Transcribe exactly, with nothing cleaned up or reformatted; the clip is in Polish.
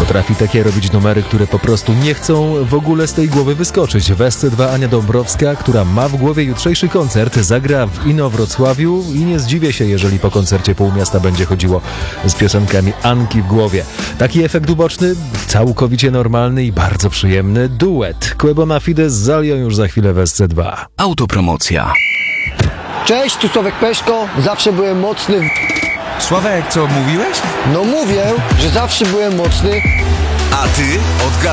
Potrafi takie robić numery, które po prostu nie chcą w ogóle z tej głowy wyskoczyć. W S C dwa Ania Dąbrowska, która ma w głowie jutrzejszy koncert, zagra w Inowrocławiu i nie zdziwię się, jeżeli po koncercie pół miasta będzie chodziło z piosenkami Anki w głowie. Taki efekt uboczny, całkowicie normalny i bardzo przyjemny duet. Quebona Fide z Zalią już za chwilę w S C dwa. Autopromocja. Cześć, tu Sławek Peszko. Zawsze byłem mocny. w- Sławek, co mówiłeś? No mówię, że zawsze byłem mocny. A ty odgadnij.